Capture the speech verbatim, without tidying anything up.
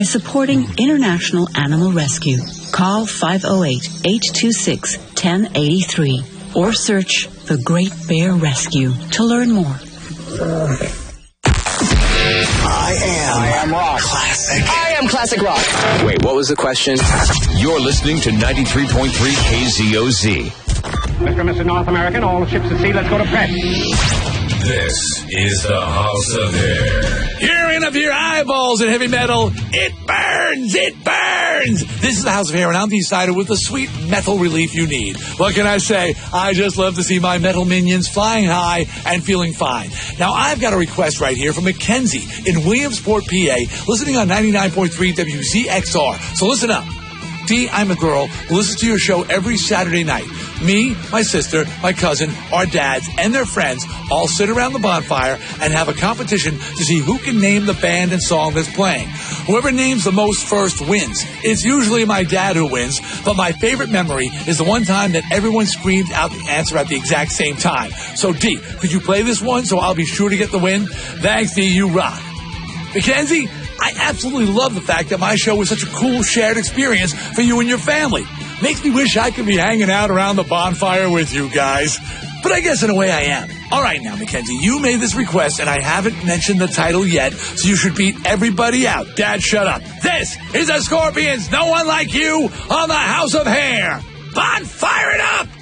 Supporting International Animal Rescue. Call five oh eight, eight two six, one oh eight three or search The Great Bear Rescue to learn more. I am. I am rock. Classic. I am classic rock. Wait, what was the question? You're listening to ninety-three point three K Z O Z. Mister and Missus North American, all ships at sea, let's go to press. This is the House of Hair. You're in up your eyeballs in heavy metal. It burns! It burns! This is the House of Hair, and I'm the insider with the sweet metal relief you need. What can I say? I just love to see my metal minions flying high and feeling fine. Now, I've got a request right here from Mackenzie in Williamsport, P A, listening on ninety-nine point three W Z X R. So listen up. D, I'm a girl who listens to your show every Saturday night. Me, my sister, my cousin, our dads, and their friends all sit around the bonfire and have a competition to see who can name the band and song that's playing. Whoever names the most first wins. It's usually my dad who wins, but my favorite memory is the one time that everyone screamed out the answer at the exact same time. So, D, could you play this one so I'll be sure to get the win? Thanks, D, you rock. Mackenzie, I absolutely love the fact that my show is such a cool shared experience for you and your family. Makes me wish I could be hanging out around the bonfire with you guys. But I guess in a way I am. All right now, Mackenzie, you made this request and I haven't mentioned the title yet, so you should beat everybody out. Dad, shut up. This is the Scorpions, No One Like You on the House of Hair. Bonfire it up!